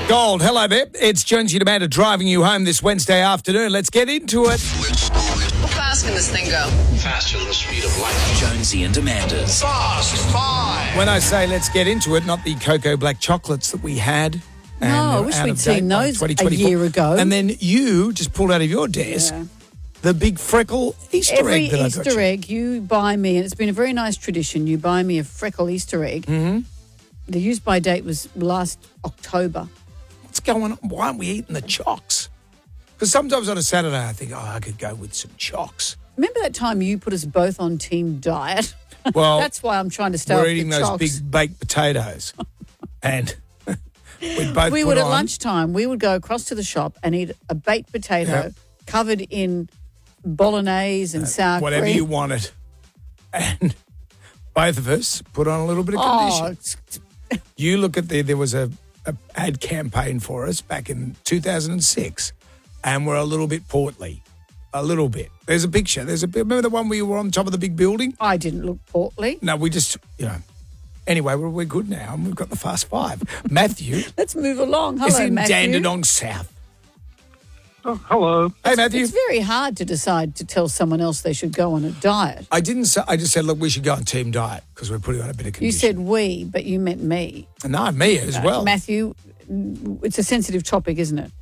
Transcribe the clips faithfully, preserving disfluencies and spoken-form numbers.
Gold, hello there. It's Jonesy and Amanda driving you home this Wednesday afternoon. Let's get into it. How fast can this thing go? Faster than the speed of light. Jonesy and Amanda's Fast Five. When I say let's get into it, not the cocoa black chocolates that we had. No, and I they're wish out we'd of date seen by those twenty a twenty-four. year ago. And then you just pulled out of your desk Yeah. the big freckle Easter Every egg that I got Easter you. egg you buy me, and it's been a very nice tradition, you buy me a freckle Easter egg. Mm-hmm. The use-by date was last October. What's going on? Why aren't we eating the chocks? Because sometimes on a Saturday I think, oh, I could go with some chocks. Remember that time you put us both on team diet? Well, That's why I'm trying to stay off we're the eating those chocks. big baked potatoes. and we both We put would at on- lunchtime, we would go across to the shop and eat a baked potato Yep. covered in bolognese and sour whatever cream. you wanted. And both of us put on a little bit of Oh, condition. it's- You look at the, there was a, a ad campaign for us back in two thousand six, and we're a little bit portly. A little bit. There's a picture. There's a remember the one where you were on top of the big building? I didn't look portly. No, we just, you know. Anyway, we're, we're good now, and we've got the Fast Five. Matthew Let's move along. Hello, is in Matthew. Dandenong South. Oh, hello. Hey, Matthew. It's very hard to decide to tell someone else they should go on a diet. I didn't say, I just said, look, we should go on team diet because we're putting on a bit of condition. You said we, but you meant me. No, me as well. Matthew, it's a sensitive topic, isn't it?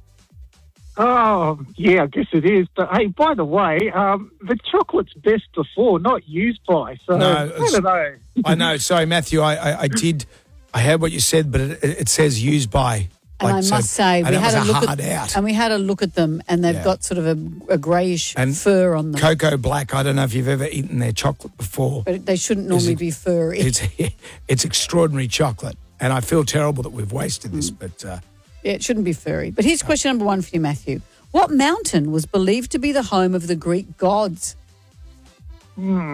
Oh, yeah, I guess it is. But hey, by the way, um, the chocolate's best before, not used by. So No, I it's- don't know. I know. Sorry, Matthew. I, I, I did. I heard what you said, but it, it says used by. And Like, I so- must say, and we that had was a look hard at out. and we had a look at them, and they've Yeah. got sort of a, a greyish And fur on them. Cocoa Black. I don't know if you've ever eaten their chocolate before. But they shouldn't normally it- be furry. It's it's extraordinary chocolate, and I feel terrible that we've wasted this. But uh, Yeah, it shouldn't be furry. But here's question number one for you, Matthew. What mountain was believed to be the home of the Greek gods?